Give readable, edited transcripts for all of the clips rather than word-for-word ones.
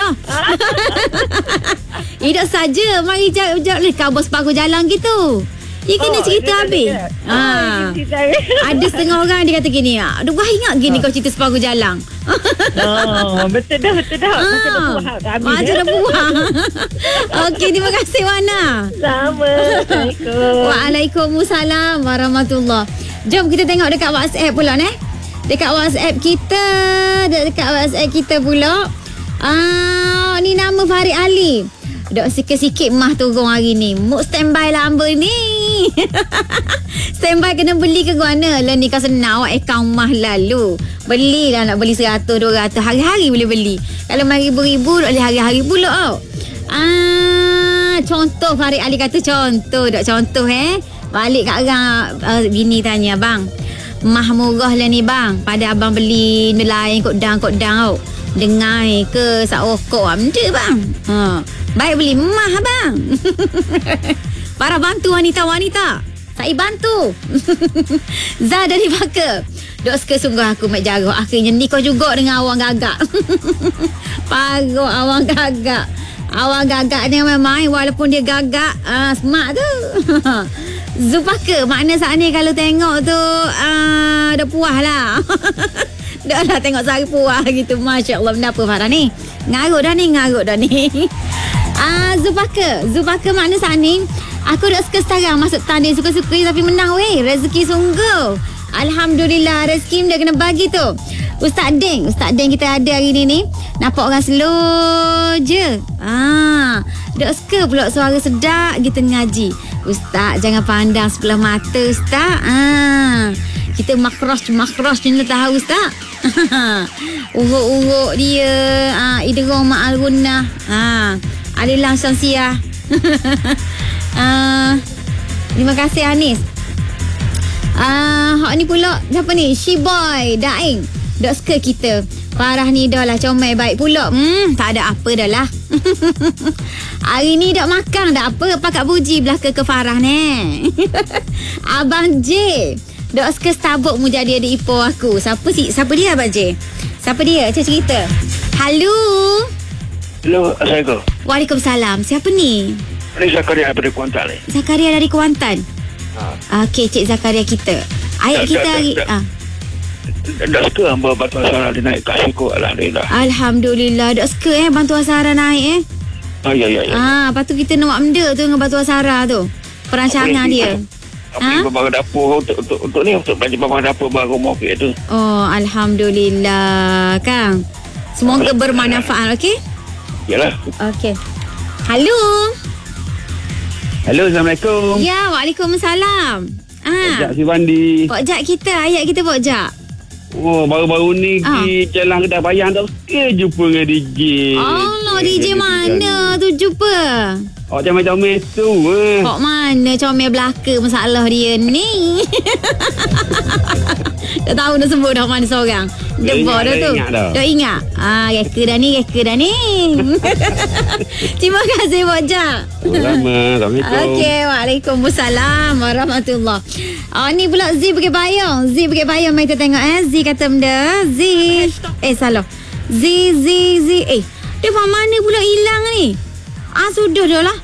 dah. Tidak saja mari kabur separuh jalan gitu. Dia kena cerita habis. Ada setengah orang dia kata gini, aduh wah ingat gini kau cerita separuh jalan. Betul dah. Macam dah buang. Okey, terima kasih Wana. Sama. Waalaikumsalam warahmatullahi. Jom kita tengok dekat WhatsApp pula Dekat WhatsApp kita pula. Ni nama Farid Ali. Dok sikit-sikit mah turun hari ni. Muk standby lah hamba ni. Standby kena beli ke mana? Lah ni kau senang awak akaun mah lalu. Belilah, nak beli 100, 200. Hari-hari boleh beli. Kalau main ribu-ribu dok boleh hari-hari pula tau. Contoh Farid Ali kata contoh. Balik kat orang bini tanya, bang, mah murah lah ni bang. Pada abang beli nelayan kodang tau. Dengar ke sak rokok amde bang. Baik beli mah bang. Para bantu wanita-wanita. Saya bantu. Zah dari Baka. Dok suka sungguh aku mek jaruk. Akhirnya nikah juga dengan awang gagak. Paruk awang gagak. Awang gagak ni memang walaupun dia gagak, smart tu. Zupaka, makna saat ni kalau tengok tu dah puas lah. Dah lah tengok sehari puas gitu. Masya Allah, benda apa Farah ni? Ngarut dah ni. Zupaka makna saat ni aku dah suka sekarang masuk tanding suka-suka tapi menang weh. Rezeki sungguh. Alhamdulillah, rezeki dia kena bagi tu. Ustaz Deng kita ada hari ni nampak orang slow je. Dah suka pula suara sedap kita ngaji. Ustaz jangan pandang sebelah mata Ustaz. Kita makros je nak tahu Ustaz. Uruk-uruk dia, idrom ma'al gunnah. Adalah sansia. Terima kasih Anis. Hak ni pula siapa ni? Shiboy Daing. Dok suka kita. Farah ni dah lah comel baik pula. Tak ada apa dah lah. Hari ni dok makan dah apa. Pakat puji belaka ke Farah ni. Abang J. Dok suka Starbucks mu jadi adik ipar aku. Siapa dia Abang J? Siapa dia? Cerita. Halo, Assalamualaikum. Waalaikumsalam. Siapa ni? Ini Zakaria dari Kuantan ni. Zakaria dari Kuantan. Okey, Cik Zakaria kita. Ayat kita hari dah suka hamba bantuan Sarah dia naik kat syukur Alhamdulillah. Alhamdulillah. Dah suka bantuan Sarah naik Ya. Lepas tu kita nak benda tu dengan bantuan Sarah tu. Perancangan dia. Barang dapur untuk ni, untuk belanja barang dapur barang rumah tu. Oh, Alhamdulillah Kang. Semoga bermanfaat. Okey? Yalah. Okey. Halo, Assalamualaikum. Ya, Waalaikumsalam. Pok si Wandi. Pok Jak kita, ayat kita Pok Jak. Oh, baru-baru ni di Jalan Kedah Bayang tak suka jumpa dengan DJ. Allah, DJ mana tu jumpa? Comel-comel tu. Pok mana comel belaka masalah dia ni. Tak tahu nak sebut dah mana seorang. Debar dah tu. Dah ingat. Reka dah ni. Terima kasih Pok Jak. Assalamualaikum. Okey, Waalaikumsalam warahmatullahi. Ni pula Z pergi Bayang. Mari kita tengok Z kata benda. Salah. Z. Dia mana pula hilang ni? Sudah dah lah.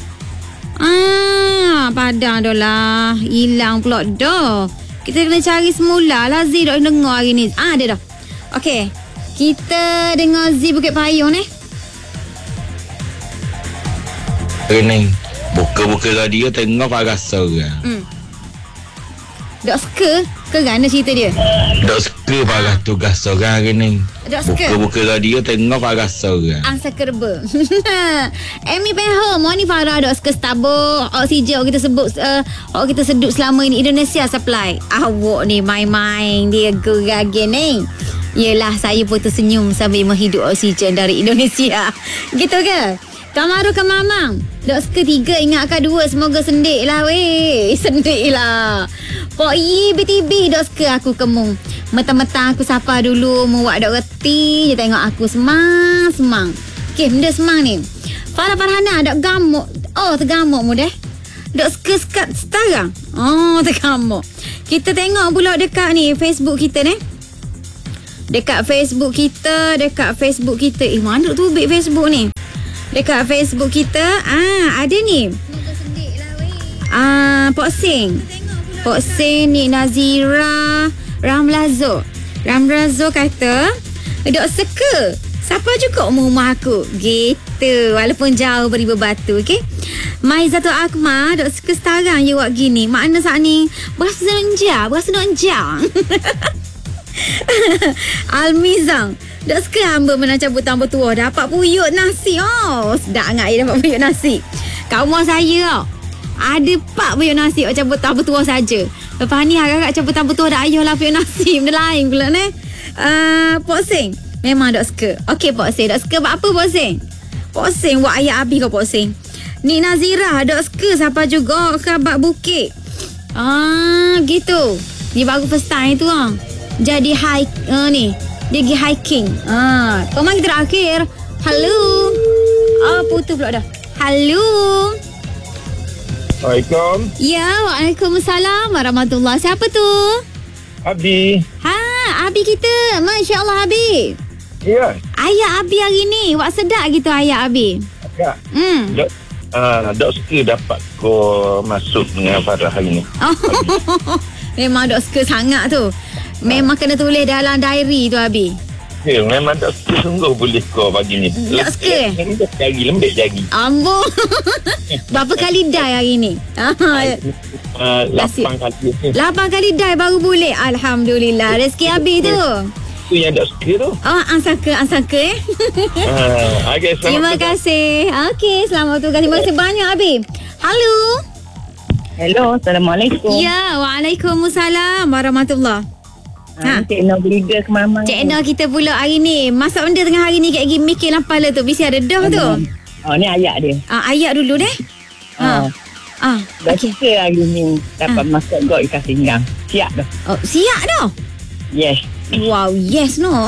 Padang dah lah. Hilang pula dah. Kita kena cari semula lah. Z dah dengar hari ni. Dia dah. Okey. Kita dengar Z Bukit Payung ni. Ni buka-buka radio tengok Farah seorang. Dok suka ke mana cerita dia? Dok suka Farah tugas seorang hari ni. Dok suka. Buka-buka radio tengok Farah seorang. Angsa kerba. Amy Penho, ni Farah dok suka Starbucks. Oksigen kita sebut kita sedut selama ini Indonesia supply. Awak ni main-main dia geragan ni. Yelah, saya pun tersenyum sambil menghidup oksigen dari Indonesia. Gitu ke? Kamaru ke Mamang. Dok suka 3, ingatkan 2. Semoga sendik lah weh. Sendik lah. Pok BTB dok suka aku kemung. Mentang-mentang aku sapa dulu. Muak dok reti je tengok aku semang. Okey, benda semang ni. Farhana dok gamuk. Tergamuk mu deh. Dok suka skat sekarang. Tergamuk. Kita tengok pula dekat ni Facebook kita ni. Dekat Facebook kita. Mana tu Facebook ni? dekat Facebook kita. Ada ni. Pok Sing ni Nazira Ramlazo kata, dok seka siapa juga rumah aku gitu, walaupun jauh beribu batu. Okay, Maizatul Akmal, dok seka sekarang you buat gini, makna saat ni berasa nak enjang. Almizang, dok seka hamba menacam tambah tua dapat puyuk nasi. Sedap sangat dia dapat puyuk nasi. Kat rumah saya ada 4 puyuk nasi macam tambah tua saja. Lepas ni agak-agak campur tambah tua dah ayuh lah puyuk nasi. Benda lain pula ni. Pok Sing memang dok suka. Okey Pok Sing, dok suka buat apa Pok Sing? Pok Sing buat ayat Abi kau Pok Sing. Ni Nazira dok suka siapa juga khabar bukit. Gitu. Dia baru first time tu jadi hike ni. Dia pergi hiking. Pemang kita terakhir. Halo. Putus pula dah. Halo. Assalamualaikum. Ya, waalaikumsalam warahmatullahi. Siapa tu? Abi. Abi kita. Masya Allah Abi. Ya. Ayah Abi hari ni. Wak sedap gitu ayah Abi. Ya. Dok suka dapat kau masuk dengan Farah hari ni. Memang dok suka sangat tu. Memang kena tulis dalam diary tu Abi. Ya, memang dok suka sungguh boleh kau pagi ni. Dok suka? Lembik jari. Ambon. Berapa kali die hari ni? 8 kali. 8 kali die baru boleh. Alhamdulillah. Rezeki Abi tu. Tu yang dok suka tu. Ansaka Okay, terima kasih. Okey, selamat tugas. Terima kasih banyak Abi. Halo. Hello, Assalamualaikum. Ya, waalaikumsalam warahmatullahi. Cik Noh beriga ke Mama. Cik Noh kita pula hari ni. Masak benda tengah hari ni kayak mikir lampal tu. Bisi ada dah tu. Ni ayat dia. Ayat dulu deh. Dah suka hari ni dapat masak gok ikan singgang. Siap dah. Siap dah? Yes. Wow, yes no.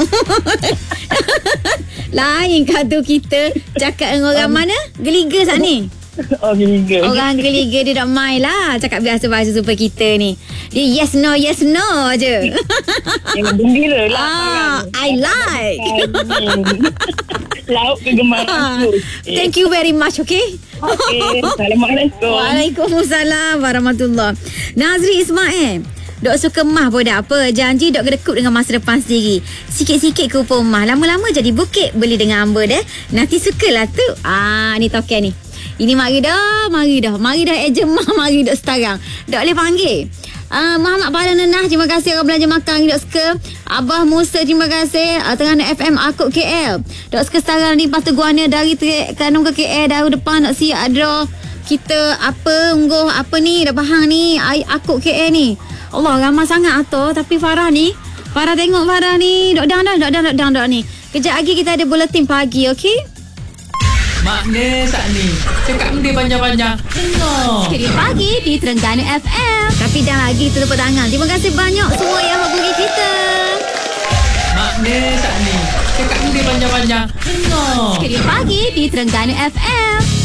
Lain kata kita cakap dengan orang mana? Geliga saat ni. Geliga. Orang geliga dia tak main lah. Cakap biasa bahasa super kita ni. Dia yes no je. Yang gembira lah. I like. Lauk kegemaran aku. Thank you very much, okay? Okay. Assalamualaikum. Waalaikumsalam warahmatullahi. Nazri Ismail, dok suka mah pun dah apa. Janji dok kedekut dengan masa depan sendiri. Sikit-sikit ke upah mah. Lama-lama jadi bukit. Beli dengan hamba deh. Nanti sukalah tu. Ni token ni. Ini mari dah ejen mah, mari dok sekarang. Dok boleh panggil. Muhammad Pada Nenah, terima kasih orang belanja makan dok suka. Abah Musa, terima kasih. Terengganu FM Akut KL. Dok suka sekarang ni Patu Guana dari Kanung ke KL dari depan nak siap ada kita ungguh apa ni dah bahang ni Akut KL ni. Allah ramai sangat atau tapi Farah tengok Farah ni dok dang ni. Kejap lagi kita ada buletin pagi, okey? Makna saat ni cakap benda panjang-panjang. Dengar Sekali pagi di Terengganu FM. Tapi dah lagi tu tepuk tangan. Terima kasih banyak semua yang hubungi kita. Makna saat ni cakap benda panjang-panjang. Dengar Sekali pagi di Terengganu FM.